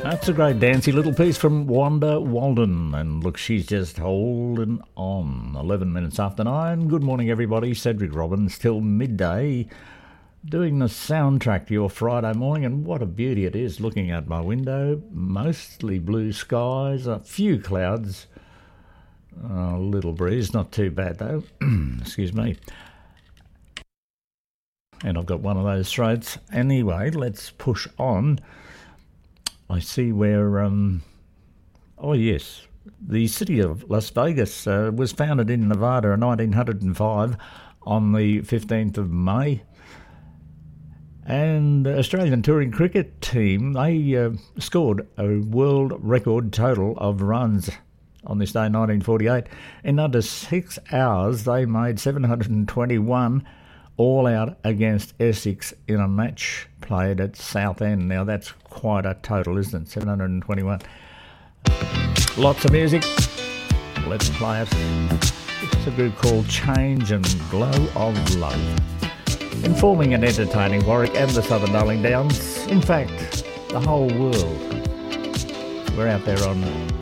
That's a great dancey little piece from Wanda Walden. And look, she's just holding on. 11 minutes after 9. Good morning, everybody. Cedric Robbins till midday, doing the soundtrack to your Friday morning. And what a beauty it is looking out my window. Mostly blue skies, a few clouds, a little breeze. Not too bad, though. Excuse me. And I've got one of those throats. Anyway, let's push on. I see where, oh yes, the city of Las Vegas was founded in Nevada in 1905 on the 15th of May. And the Australian touring cricket team, they scored a world record total of runs on this day, 1948. In under 6 hours, they made 721 all out against Essex in a match played at Southend. Now that's quite a total, isn't it? 721. Lots of music. Let's play it. It's a group called Change and Glow of Love. Informing and entertaining Warwick and the Southern Darling Downs. In fact, the whole world. We're out there on